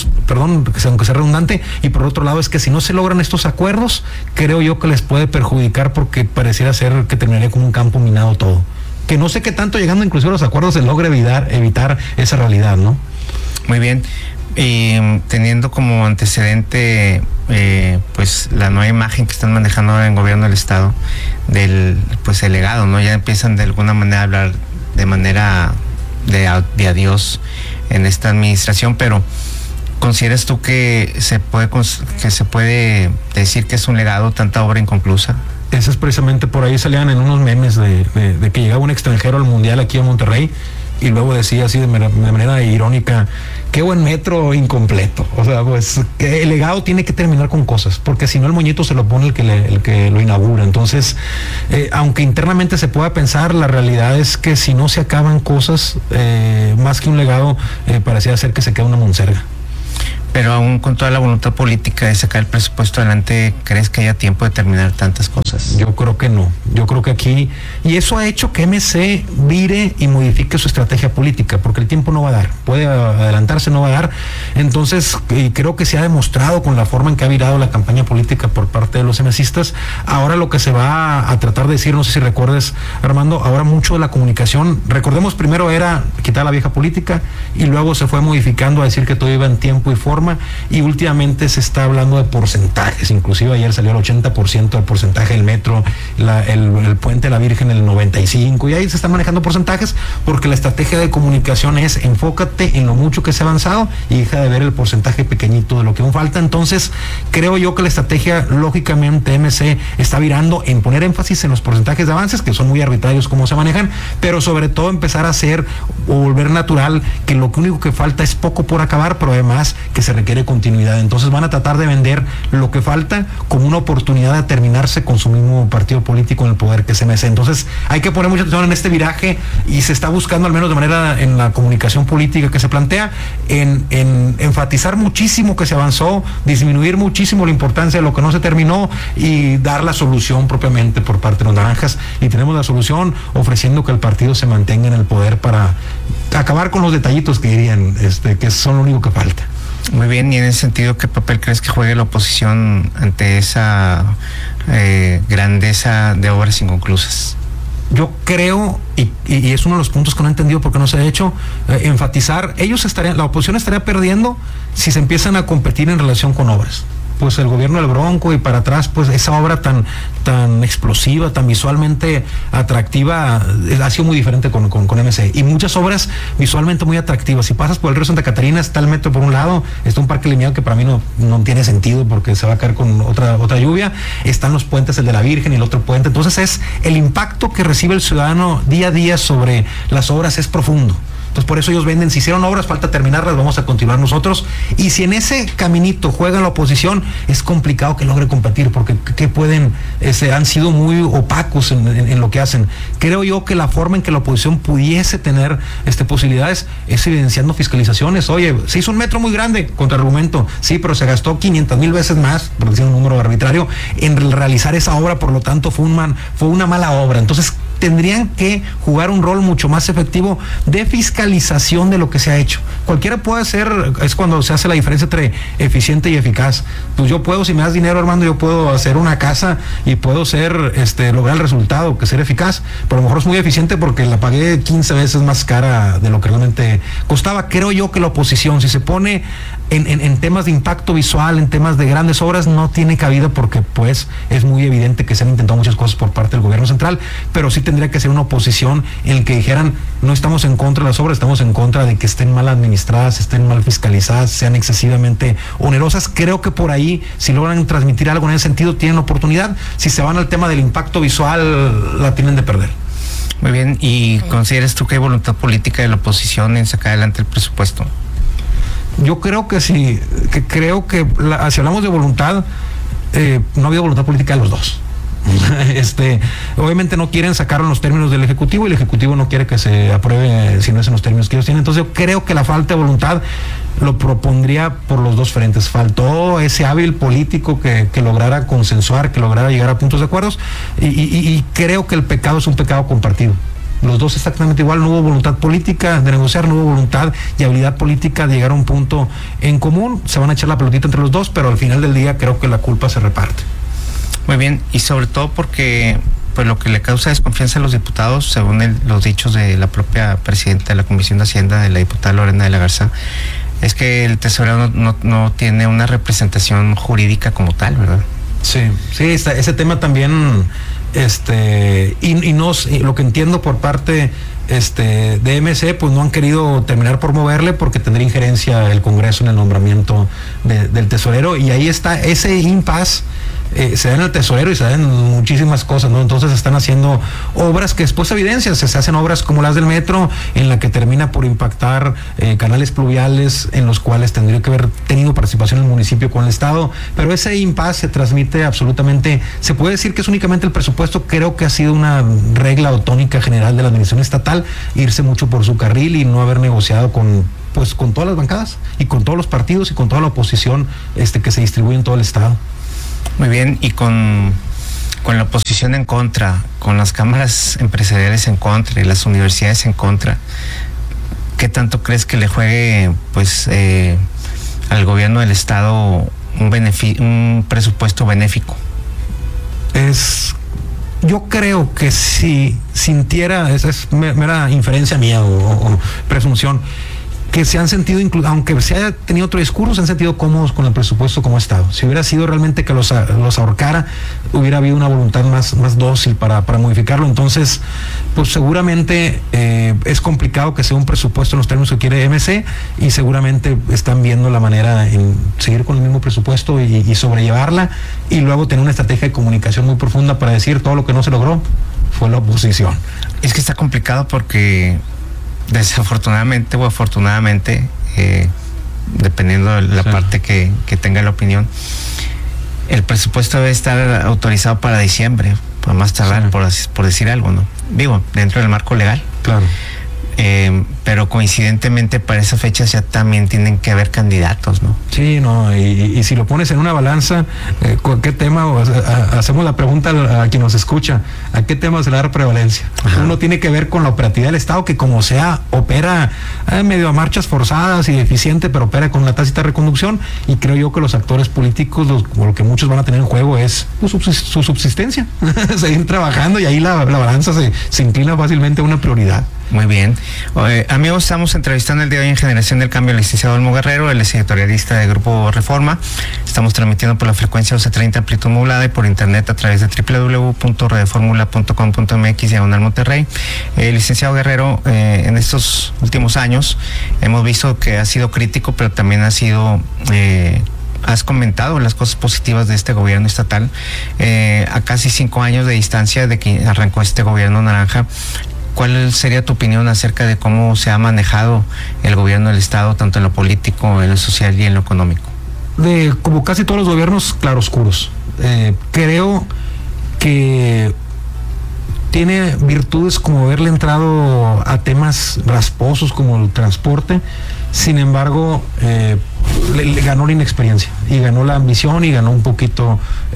aunque sea redundante, y por otro lado es que si no se logran estos acuerdos, creo yo que les puede perjudicar, porque pareciera ser que terminaría como un campo minado todo. Que no sé qué tanto, llegando inclusive a los acuerdos, se logra evitar esa realidad, ¿no? Muy bien. Teniendo como antecedente pues la nueva imagen que están manejando ahora en el gobierno del estado del pues el legado, ¿no? Ya empiezan de alguna manera a hablar de manera de adiós en esta administración, pero ¿consideras tú que se puede decir que es un legado tanta obra inconclusa? Eso es precisamente, por ahí salían en unos memes de que llegaba un extranjero al mundial aquí a Monterrey y luego decía así de manera irónica, qué buen metro incompleto. O sea, pues que el legado tiene que terminar con cosas, porque si no el moñito se lo pone el que lo inaugura. Entonces, aunque internamente se pueda pensar, la realidad es que si no se acaban cosas, más que un legado, parecía ser que se queda una monserga. Pero aún con toda la voluntad política de sacar el presupuesto adelante, ¿crees que haya tiempo de terminar tantas cosas? Yo creo que no. Yo creo que aquí, y eso ha hecho que MC vire y modifique su estrategia política, porque el tiempo no va a dar, puede adelantarse, no va a dar. Entonces, creo que se ha demostrado con la forma en que ha virado la campaña política por parte de los MCistas. Ahora lo que se va a tratar de decir, no sé si recuerdes, Armando, ahora mucho de la comunicación, recordemos, primero era quitar la vieja política y luego se fue modificando a decir que todo iba en tiempo y forma, y últimamente se está hablando de porcentajes. Inclusive ayer salió el 80% del porcentaje del metro, el puente de la Virgen el 95%, y ahí se están manejando porcentajes porque la estrategia de comunicación es enfócate en lo mucho que se ha avanzado y deja de ver el porcentaje pequeñito de lo que aún falta. Entonces creo yo que la estrategia, lógicamente, MC está virando en poner énfasis en los porcentajes de avances, que son muy arbitrarios como se manejan, pero sobre todo empezar a hacer o volver natural que lo único que falta es poco por acabar, pero además que se requiere continuidad. Entonces van a tratar de vender lo que falta como una oportunidad de terminarse con su mismo partido político en el poder, que es MC. Entonces hay que poner mucha atención en este viraje, y se está buscando, al menos de manera en la comunicación política que se plantea, en enfatizar muchísimo que se avanzó, disminuir muchísimo la importancia de lo que no se terminó y dar la solución propiamente por parte de los naranjas. Y tenemos la solución ofreciendo que el partido se mantenga en el poder para acabar con los detallitos que dirían, que son lo único que falta. Muy bien, y en ese sentido, ¿qué papel crees que juegue la oposición ante esa grandeza de obras inconclusas? Yo creo, y es uno de los puntos que no he entendido por qué no se ha hecho, enfatizar, la oposición estaría perdiendo si se empiezan a competir en relación con obras. Pues el gobierno del Bronco y para atrás, pues esa obra tan explosiva, tan visualmente atractiva, ha sido muy diferente con MC. Y muchas obras visualmente muy atractivas. Si pasas por el río Santa Catarina, está el metro por un lado, está un parque lineal que para mí no tiene sentido porque se va a caer con otra lluvia, están los puentes, el de la Virgen y el otro puente. Entonces es el impacto que recibe el ciudadano día a día sobre las obras es profundo. Entonces por eso ellos venden, si hicieron obras, falta terminarlas, vamos a continuar nosotros. Y si en ese caminito juega la oposición, es complicado que logre competir, porque han sido muy opacos en lo que hacen. Creo yo que la forma en que la oposición pudiese tener posibilidades es evidenciando fiscalizaciones. Oye, se hizo un metro muy grande, contraargumento, sí, pero se gastó 500,000 veces más, por decir un número arbitrario, en realizar esa obra, por lo tanto fue una mala obra. Entonces tendrían que jugar un rol mucho más efectivo de fiscalización de lo que se ha hecho. Cualquiera puede hacer, es cuando se hace la diferencia entre eficiente y eficaz. Pues yo puedo, si me das dinero, Armando, yo puedo hacer una casa y puedo lograr el resultado, que ser eficaz, pero a lo mejor es muy eficiente porque la pagué 15 veces más cara de lo que realmente costaba. Creo yo que la oposición, si se pone en temas de impacto visual, en temas de grandes obras, no tiene cabida, porque pues es muy evidente que se han intentado muchas cosas por parte del gobierno central, pero sí tendría que ser una oposición en el que dijeran, no estamos en contra de las obras, estamos en contra de que estén mal administradas, estén mal fiscalizadas, sean excesivamente onerosas. Creo que por ahí, si logran transmitir algo en ese sentido, tienen oportunidad. Si se van al tema del impacto visual, la tienen de perder. Muy bien, ¿y consideras tú que hay voluntad política de la oposición en sacar adelante el presupuesto? Yo creo que sí, si hablamos de voluntad, no ha habido voluntad política de los dos. Obviamente no quieren sacarlo en los términos del Ejecutivo, y el Ejecutivo no quiere que se apruebe si no es en los términos que ellos tienen. Entonces yo creo que la falta de voluntad lo propondría por los dos frentes. Faltó ese hábil político que lograra consensuar, que lograra llegar a puntos de acuerdos, y creo que el pecado es un pecado compartido. Los dos exactamente igual, no hubo voluntad política de negociar, no hubo voluntad y habilidad política de llegar a un punto en común. Se van a echar la pelotita entre los dos, pero al final del día creo que la culpa se reparte. Muy bien, y sobre todo porque pues lo que le causa desconfianza a los diputados, según los dichos de la propia presidenta de la Comisión de Hacienda, de la diputada Lorena de la Garza, es que el tesorero no tiene una representación jurídica como tal, ¿verdad? Sí, ese tema también, y lo que entiendo por parte de MC, pues no han querido terminar por moverle porque tendría injerencia el Congreso en el nombramiento del tesorero, y ahí está ese impasse. Se da en el tesorero y se da en muchísimas cosas, ¿no? Entonces están haciendo obras que después evidencian, se hacen obras como las del metro, en la que termina por impactar canales pluviales en los cuales tendría que haber tenido participación el municipio con el Estado, pero ese impasse se transmite absolutamente, se puede decir que es únicamente el presupuesto. Creo que ha sido una regla o tónica general de la administración estatal, irse mucho por su carril y no haber negociado con todas las bancadas y con todos los partidos y con toda la oposición que se distribuye en todo el Estado. Muy bien, y con la oposición en contra, con las cámaras empresariales en contra y las universidades en contra, ¿qué tanto crees que le juegue al gobierno del Estado un presupuesto benéfico? Yo creo que si sintiera, es mera inferencia mía o presunción, que se han sentido, aunque se haya tenido otro discurso, se han sentido cómodos con el presupuesto como ha estado. Si hubiera sido realmente que los ahorcara, hubiera habido una voluntad más dócil para modificarlo. Entonces, pues seguramente es complicado que sea un presupuesto en los términos que quiere MC, y seguramente están viendo la manera en seguir con el mismo presupuesto y sobrellevarla, y luego tener una estrategia de comunicación muy profunda para decir todo lo que no se logró fue la oposición. Es que está complicado porque desafortunadamente o afortunadamente, dependiendo de la parte que tenga la opinión, el presupuesto debe estar autorizado para diciembre, para más tardar, por decir algo, ¿no? Digo, dentro del marco legal. Claro. Pero coincidentemente para esa fecha ya también tienen que haber candidatos, ¿no? Sí, no, y si lo pones en una balanza, ¿qué tema? Hacemos la pregunta a quien nos escucha, ¿a qué tema se le da prevalencia? Ajá. Uno tiene que ver con la operatividad del Estado, que como sea, opera medio a marchas forzadas y deficiente, pero opera con una tácita reconducción, y creo yo que los actores políticos, lo que muchos van a tener en juego es su subsistencia, seguir trabajando, y ahí la balanza se inclina fácilmente a una prioridad. Muy bien. Amigos, estamos entrevistando el día de hoy en Generación del Cambio al licenciado Olmo Guerrero, él es editorialista de Grupo Reforma. Estamos transmitiendo por la frecuencia 1230 amplitud modulada y por internet a través de www.radioformula.com.mx/Monterrey. Licenciado Guerrero, en estos últimos años hemos visto que ha sido crítico, pero también has comentado las cosas positivas de este gobierno estatal. A casi 5 años de distancia de que arrancó este gobierno naranja, ¿cuál sería tu opinión acerca de cómo se ha manejado el gobierno del Estado, tanto en lo político, en lo social y en lo económico? Como casi todos los gobiernos, claroscuros. Creo que tiene virtudes como haberle entrado a temas rasposos como el transporte. Sin embargo, le ganó la inexperiencia y ganó la ambición y ganó un poquito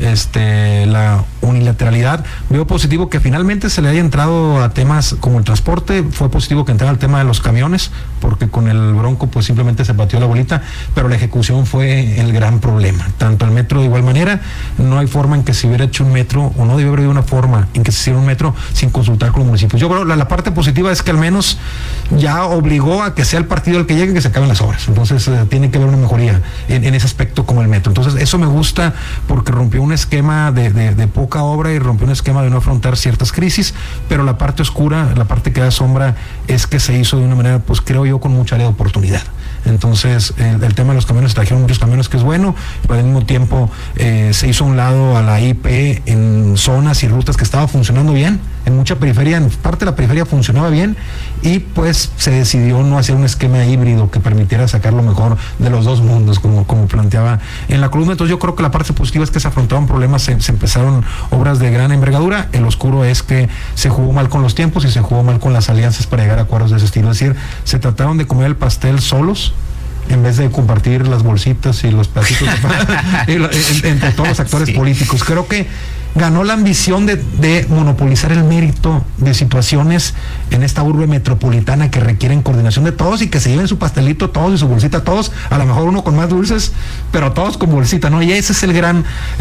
la unilateralidad. Veo positivo que finalmente se le haya entrado a temas como el transporte. Fue positivo que entrara al tema de los camiones, porque con el Bronco pues simplemente se batió la bolita, pero la ejecución fue el gran problema. Tanto el metro de igual manera, no hay forma en que se hubiera hecho un metro, o no debe haber una forma en que se hiciera un metro sin consultar con los municipios. Yo creo la parte positiva es que al menos ya obligó a que sea el partido el que llegue, que se acaben las obras. Entonces tiene que haber una mejoría en ese aspecto como el metro. Entonces eso me gusta porque rompió un esquema de poca obra y rompió un esquema de no afrontar ciertas crisis, pero la parte oscura, la parte que da sombra, es que se hizo de una manera, pues creo yo, con mucha área de oportunidad. Entonces el tema de los camiones, trajeron muchos camiones, que es bueno, pero al mismo tiempo se hizo a un lado a la IP en zonas y rutas que estaba funcionando bien, en mucha periferia, en parte de la periferia funcionaba bien, y pues se decidió no hacer un esquema híbrido que permitiera sacar lo mejor de los dos mundos, como planteaba en la columna. Entonces yo creo que la parte positiva es que se afrontaron problemas, se empezaron obras de gran envergadura. El oscuro es que se jugó mal con los tiempos y se jugó mal con las alianzas para llegar a acuerdos de ese estilo. Es decir, se trataron de comer el pastel solos, en vez de compartir las bolsitas y los pedacitos entre todos los actores políticos. Creo que ganó la ambición de monopolizar el mérito de situaciones en esta urbe metropolitana que requieren coordinación de todos y que se lleven su pastelito todos y su bolsita todos, a lo mejor uno con más dulces, pero todos con bolsita, ¿no? Y ese es el gran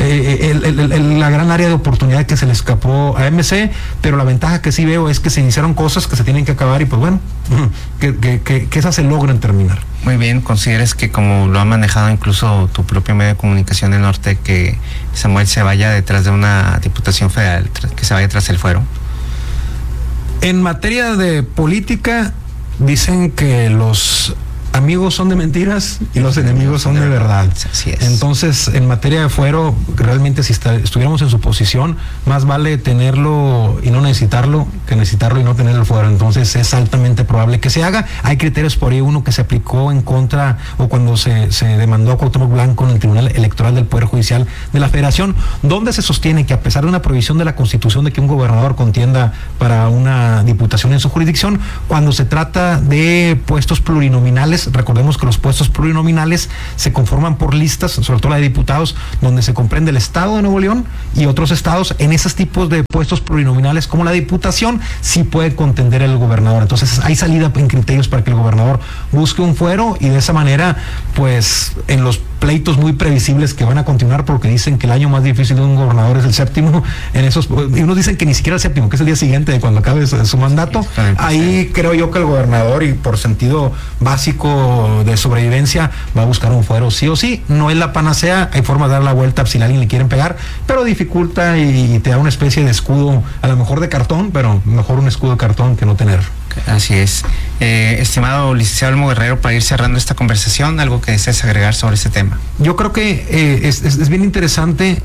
la gran área de oportunidad que se le escapó a MC, pero la ventaja que sí veo es que se iniciaron cosas que se tienen que acabar y pues bueno, que esas se logran terminar. Muy bien, ¿consideras que como lo ha manejado incluso tu propio medio de comunicación del norte, que Samuel se vaya detrás de una diputación federal, que se vaya tras el fuero? En materia de política, dicen que los amigos son de mentiras y los enemigos son de verdad. Así es. Entonces, en materia de fuero, realmente si estuviéramos en su posición, más vale tenerlo y no necesitarlo que necesitarlo y no tener el fuero. Entonces, es altamente probable que se haga. Hay criterios por ahí, uno que se aplicó en contra o cuando se demandó a Cuauhtémoc Blanco en el Tribunal Electoral del Poder Judicial de la Federación, donde se sostiene que a pesar de una prohibición de la Constitución de que un gobernador contienda para una diputación en su jurisdicción, cuando se trata de puestos plurinominales, recordemos que los puestos plurinominales se conforman por listas, sobre todo la de diputados, donde se comprende el estado de Nuevo León y otros estados. En esos tipos de puestos plurinominales como la diputación sí puede contender el gobernador. Entonces hay salida en criterios para que el gobernador busque un fuero y de esa manera, pues en los pleitos muy previsibles que van a continuar, porque dicen que el año más difícil de un gobernador es el séptimo, y unos dicen que ni siquiera el séptimo, que es el día siguiente de cuando acabe su mandato. Ahí creo yo que el gobernador, y por sentido básico de sobrevivencia, va a buscar un fuero sí o sí. No es la panacea, hay forma de dar la vuelta si a alguien le quieren pegar, pero dificulta y te da una especie de escudo, a lo mejor de cartón, pero mejor un escudo de cartón que no tener. Así es. Estimado licenciado Olmo Guerrero, para ir cerrando esta conversación, ¿algo que desees agregar sobre este tema? Yo creo que es bien interesante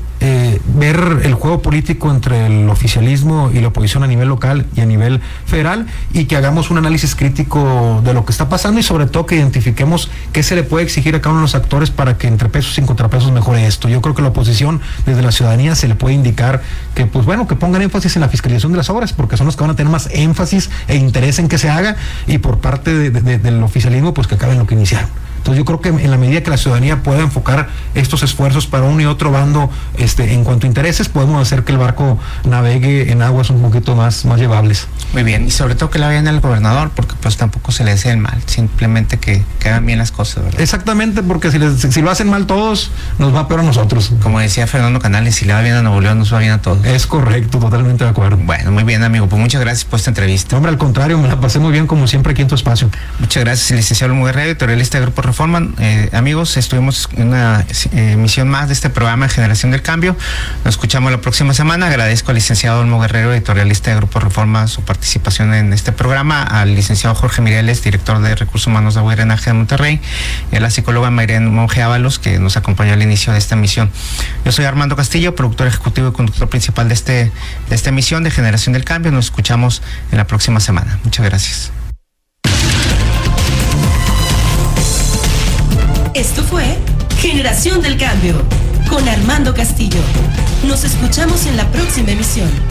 ver el juego político entre el oficialismo y la oposición a nivel local y a nivel federal, y que hagamos un análisis crítico de lo que está pasando y sobre todo que identifiquemos qué se le puede exigir a cada uno de los actores para que entre pesos y contrapesos mejore esto. Yo creo que la oposición, desde la ciudadanía, se le puede indicar que, pues bueno, que pongan énfasis en la fiscalización de las obras, porque son los que van a tener más énfasis e interés en que se haga, y por parte del oficialismo, pues que acaben lo que iniciaron. Entonces yo creo que en la medida que la ciudadanía pueda enfocar estos esfuerzos para uno y otro bando, en cuanto a intereses, podemos hacer que el barco navegue en aguas un poquito más llevables. Muy bien, y sobre todo que la vean al gobernador, porque pues tampoco se le hace el mal, simplemente que hagan bien las cosas, ¿verdad? Exactamente, porque si lo hacen mal todos, nos va peor a nosotros. Como decía Fernando Canales, si le va bien a Nuevo León, nos va bien a todos. Es correcto, totalmente de acuerdo. Bueno, muy bien, amigo, pues muchas gracias por esta entrevista. Hombre, al contrario, me la pasé muy bien como siempre aquí en tu espacio. Muchas gracias, licenciado Olmo Guerrero, editorialista de Grupo Reforma. Amigos, estuvimos en una emisión más de este programa de Generación del Cambio. Nos escuchamos la próxima semana. Agradezco al licenciado Olmo Guerrero, editorialista de Grupo Reforma, su participación en este programa, al licenciado Jorge Mireles, director de Recursos Humanos de Agua y Drenaje de Monterrey, y a la psicóloga Mayrén Monge Ábalos, que nos acompañó al inicio de esta emisión. Yo soy Armando Castillo, productor ejecutivo y conductor principal de esta emisión de Generación del Cambio. Nos escuchamos en la próxima semana. Muchas gracias. Esto fue Generación del Cambio con Armando Castillo. Nos escuchamos en la próxima emisión.